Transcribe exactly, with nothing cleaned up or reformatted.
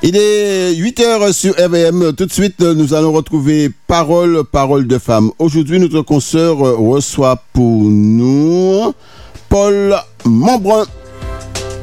Il est huit heures sur R V M. Tout de suite, nous allons retrouver Parole, Parole de femme. Aujourd'hui, notre consoeur reçoit pour nous Paul Montbrun.